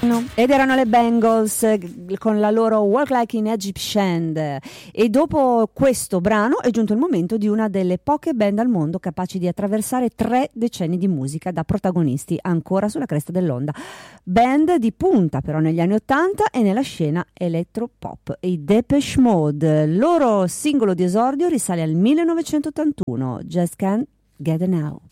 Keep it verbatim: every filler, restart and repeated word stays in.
Buongiorno. Ed erano le Bangles eh, con la loro Walk Like an Egyptian. E dopo questo brano è giunto il momento di una delle poche band al mondo capaci di attraversare tre decenni di musica da protagonisti ancora sulla cresta dell'onda. Band di punta però negli anni ottanta e nella scena electropop. I Depeche Mode. Il loro singolo di esordio risale al millenovecentottantuno, Just Can't Get Enough.